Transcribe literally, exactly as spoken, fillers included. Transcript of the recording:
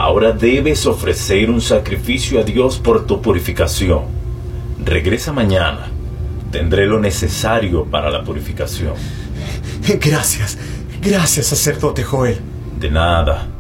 Ahora debes ofrecer un sacrificio a Dios por tu purificación. Regresa mañana. Tendré lo necesario para la purificación. Gracias. Gracias, sacerdote Joel. De nada.